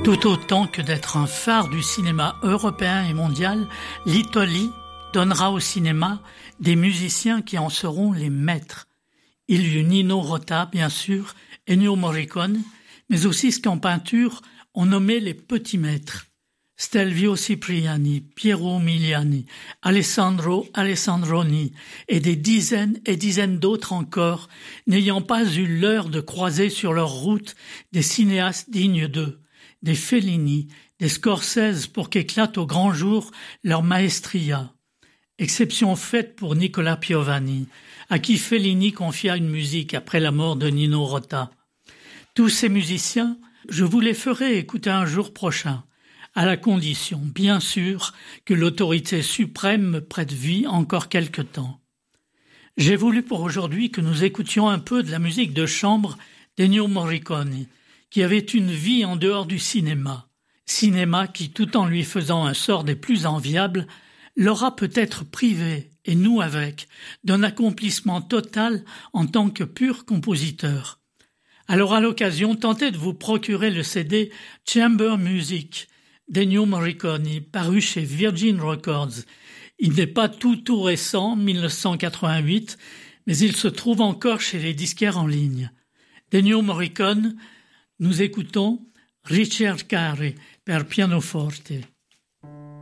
Tout autant que d'être un phare du cinéma européen et mondial, l'Italie donnera au cinéma des musiciens qui en seront les maîtres. Il y eut Nino Rota, bien sûr, Ennio Morricone, mais aussi ce qu'en peinture on nommait les petits maîtres. Stelvio Cipriani, Piero Miliani, Alessandro Alessandroni et des dizaines et dizaines d'autres encore, n'ayant pas eu l'heure de croiser sur leur route des cinéastes dignes d'eux, des Fellini, des Scorsese pour qu'éclate au grand jour leur maestria. Exception faite pour Nicola Piovani, à qui Fellini confia une musique après la mort de Nino Rota. Tous ces musiciens, je vous les ferai écouter un jour prochain, à la condition, bien sûr, que l'autorité suprême me prête vie encore quelque temps. J'ai voulu pour aujourd'hui que nous écoutions un peu de la musique de chambre d'Ennio Morricone, qui avait une vie en dehors du cinéma qui, tout en lui faisant un sort des plus enviables, l'aura peut-être privé, et nous avec, d'un accomplissement total en tant que pur compositeur. Alors à l'occasion, tentez de vous procurer le CD Chamber Music d'Ennio Morricone, paru chez Virgin Records. Il n'est pas tout récent, 1988, mais il se trouve encore chez les disquaires en ligne. D'Ennio Morricone, nous écoutons Ricercare per pianoforte.